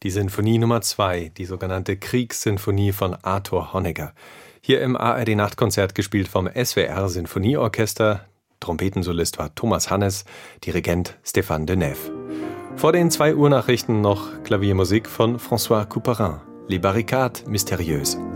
die Sinfonie Nummer 2, die sogenannte Kriegssinfonie von Arthur Honegger. Hier im ARD-Nachtkonzert gespielt vom SWR-Sinfonieorchester. Trompetensolist war Thomas Hannes, Dirigent Stéphane Denève. Vor den 2 Uhr Nachrichten noch Klaviermusik von François Couperin. Les Barricades mystérieuses.